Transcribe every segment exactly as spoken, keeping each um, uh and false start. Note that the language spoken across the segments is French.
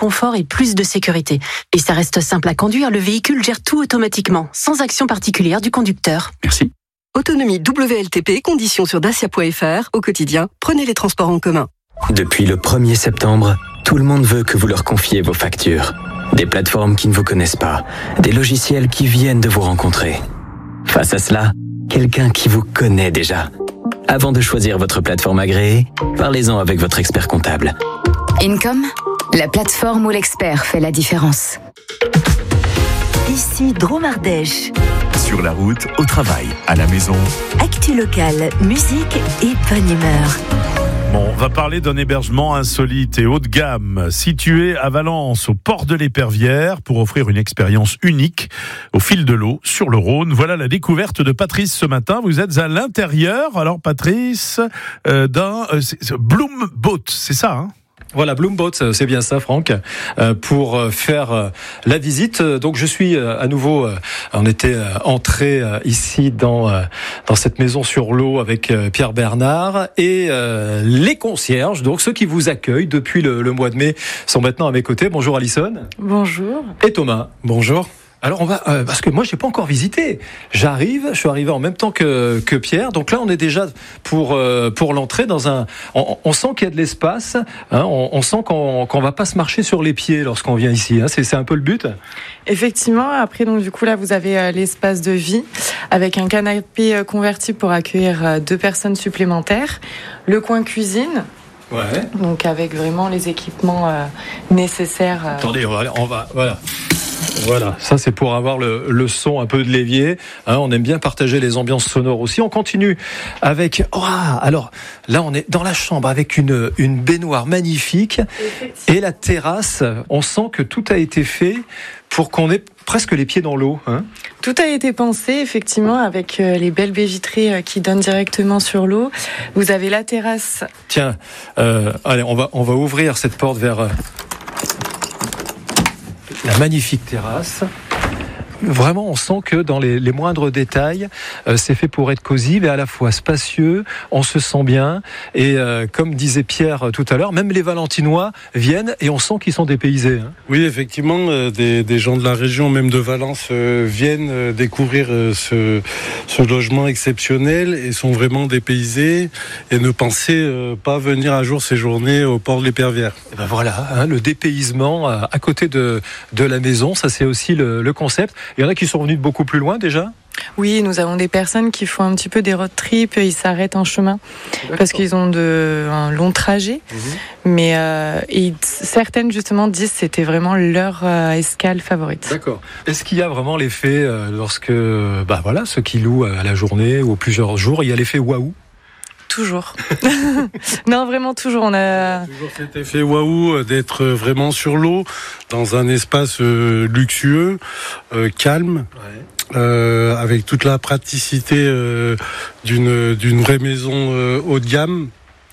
confort et plus de sécurité. Et ça reste simple à conduire, le véhicule gère tout automatiquement, sans action particulière du conducteur. Merci. Autonomie W L T P, conditions sur dacia point f r. Au quotidien, prenez les transports en commun. Depuis le premier septembre, tout le monde veut que vous leur confiez vos factures. Des plateformes qui ne vous connaissent pas, des logiciels qui viennent de vous rencontrer. Face à cela, quelqu'un qui vous connaît déjà. Avant de choisir votre plateforme agréée, parlez-en avec votre expert comptable. Income, la plateforme où l'expert fait la différence. Ici Drôme Ardèche. Sur la route, au travail, à la maison. Actu locale, musique et bonne humeur. Bon, on va parler d'un hébergement insolite et haut de gamme situé à Valence, au port de l'Épervière, pour offrir une expérience unique au fil de l'eau sur le Rhône. Voilà la découverte de Patrice ce matin. Vous êtes à l'intérieur, alors Patrice, euh, d'un euh, Bloom Boat, c'est ça, hein ? Voilà, Bloom Boat, c'est bien ça, Franck, euh, pour faire euh, la visite. Donc, je suis euh, à nouveau, euh, on était euh, entré euh, ici dans euh, dans cette maison sur l'eau avec euh, Pierre Bernard et euh, les concierges, donc ceux qui vous accueillent depuis le, le mois de mai, sont maintenant à mes côtés. Bonjour Alison. Bonjour. Et Thomas. Bonjour. Alors on va euh, parce que moi j'ai pas encore visité. J'arrive, je suis arrivé en même temps que que Pierre. Donc là on est déjà pour euh, pour l'entrée dans un. On, on sent qu'il y a de l'espace. Hein, on, on sent qu'on qu'on va pas se marcher sur les pieds lorsqu'on vient ici. Hein, c'est c'est un peu le but. Effectivement. Après donc du coup là vous avez euh, l'espace de vie avec un canapé euh, convertible pour accueillir euh, deux personnes supplémentaires. Le coin cuisine. Ouais. Donc avec vraiment les équipements euh, nécessaires. Euh... Attendez, on va, on va voilà. Voilà, ça c'est pour avoir le, le son un peu de l'évier. Hein, on aime bien partager les ambiances sonores aussi. On continue avec. Oh, alors là, on est dans la chambre avec une une baignoire magnifique et la terrasse. On sent que tout a été fait pour qu'on ait presque les pieds dans l'eau. Hein. Tout a été pensé effectivement avec euh, les belles baies vitrées euh, qui donnent directement sur l'eau. Vous avez la terrasse. Tiens, euh, allez, on va on va ouvrir cette porte vers. Euh, La magnifique terrasse. Vraiment, on sent que dans les, les moindres détails, euh, c'est fait pour être cosy, mais à la fois spacieux, on se sent bien. Et euh, comme disait Pierre tout à l'heure, même les Valentinois viennent et on sent qu'ils sont dépaysés. Hein. Oui, effectivement, euh, des, des gens de la région, même de Valence, euh, viennent euh, découvrir euh, ce, ce logement exceptionnel et sont vraiment dépaysés et ne pensaient euh, pas venir un jour séjourner au port de l'Épervière. Et ben voilà, hein, le dépaysement euh, à côté de, de la maison, ça c'est aussi le, le concept. Il y en a qui sont venus de beaucoup plus loin déjà ? Oui, nous avons des personnes qui font un petit peu des road trips, ils s'arrêtent en chemin D'accord. parce qu'ils ont de, un long trajet. Mmh. Mais euh, et certaines justement disent que c'était vraiment leur euh, escale favorite. D'accord. Est-ce qu'il y a vraiment l'effet euh, lorsque, bah voilà, ceux qui louent à la journée ou plusieurs jours, il y a l'effet waouh ? Toujours. Non, vraiment toujours. On a toujours cet effet waouh d'être vraiment sur l'eau, dans un espace euh, luxueux, euh, calme, ouais. euh, avec toute la praticité euh, d'une d'une vraie maison euh, haut de gamme,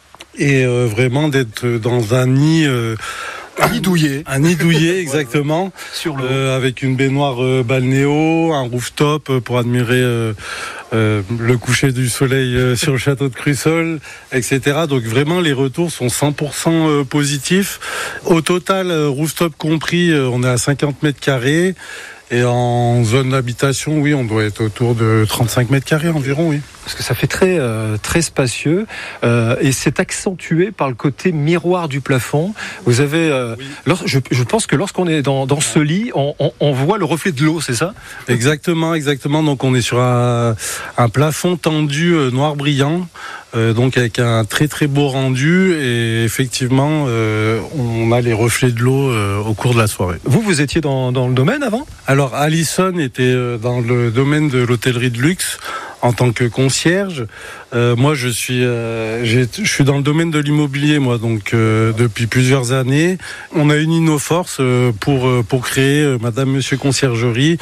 et euh, vraiment d'être dans un nid. Euh, Un nid douillet. Un nid douillet, exactement. Sur l'eau. Euh, avec une baignoire euh, balnéo, un rooftop euh, pour admirer euh, euh, le coucher du soleil euh, sur le château de Crussol, et cetera. Donc vraiment, les retours sont cent pour cent euh, positifs. Au total, euh, rooftop compris, euh, on est à cinquante mètres carrés. Et en zone d'habitation, oui, on doit être autour de trente-cinq mètres carrés environ, oui. Parce que ça fait très euh, très spacieux euh, et c'est accentué par le côté miroir du plafond. Vous avez, euh, oui. lors, je, je pense que lorsqu'on est dans, dans ce lit, on, on, on voit le reflet de l'eau, c'est ça ? Exactement, exactement. Donc on est sur un, un plafond tendu euh, noir brillant, euh, donc avec un très très beau rendu et effectivement, euh, on a les reflets de l'eau euh, au cours de la soirée. Vous, vous étiez dans, dans le domaine avant ? Alors Alison était dans le domaine de l'hôtellerie de luxe en tant que concierge. Euh, moi, je suis, euh, j'ai, je suis dans le domaine de l'immobilier, moi, donc euh, depuis plusieurs années. On a uni nos forces euh, pour pour créer euh, Madame Monsieur Conciergerie,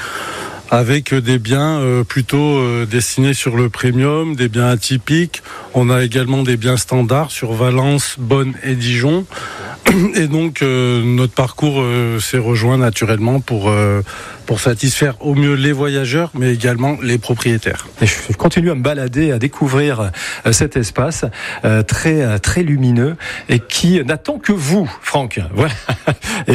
avec des biens euh, plutôt euh, destinés sur le premium, des biens atypiques. On a également des biens standards sur Valence, Bonn et Dijon. Et donc euh, notre parcours euh, s'est rejoint naturellement pour euh, pour satisfaire au mieux les voyageurs, mais également les propriétaires. Et je continue à me balader, à découvrir euh, cet espace euh, très très lumineux et qui n'attend que vous, Franck. Voilà. Et